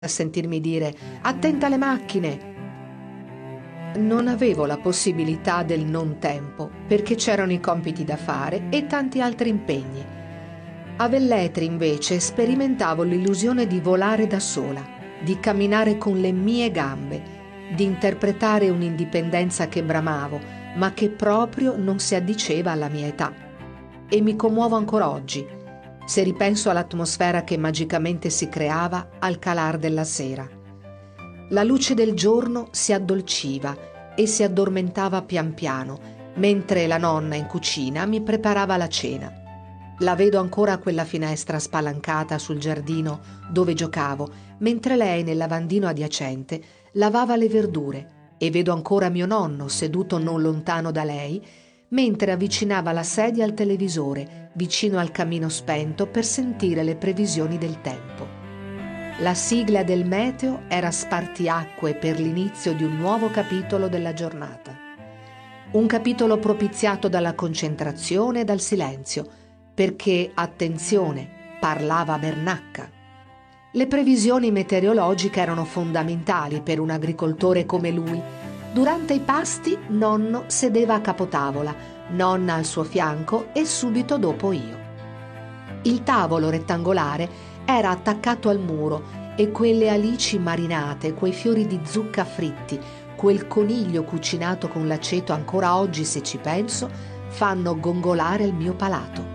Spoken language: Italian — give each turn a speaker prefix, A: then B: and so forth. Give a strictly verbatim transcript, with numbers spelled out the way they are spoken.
A: a sentirmi dire «Attenta alle macchine!». Non avevo la possibilità del non tempo, perché c'erano i compiti da fare e tanti altri impegni. A Velletri, invece, sperimentavo l'illusione di volare da sola, di camminare con le mie gambe, di interpretare un'indipendenza che bramavo, ma che proprio non si addiceva alla mia età. E mi commuovo ancora oggi, se ripenso all'atmosfera che magicamente si creava al calar della sera. La luce del giorno si addolciva e si addormentava pian piano, mentre la nonna in cucina mi preparava la cena. La vedo ancora a quella finestra spalancata sul giardino dove giocavo, mentre lei nel lavandino adiacente lavava le verdure, e vedo ancora mio nonno seduto non lontano da lei, mentre avvicinava la sedia al televisore, vicino al camino spento per sentire le previsioni del tempo. La sigla del meteo era spartiacque per l'inizio di un nuovo capitolo della giornata. Un capitolo propiziato dalla concentrazione e dal silenzio, perché, attenzione, parlava Bernacca. Le previsioni meteorologiche erano fondamentali per un agricoltore come lui. Durante i pasti nonno sedeva a capotavola, nonna al suo fianco e subito dopo io. Il tavolo rettangolare era attaccato al muro e quelle alici marinate, quei fiori di zucca fritti, quel coniglio cucinato con l'aceto ancora oggi, se ci penso, fanno gongolare il mio palato.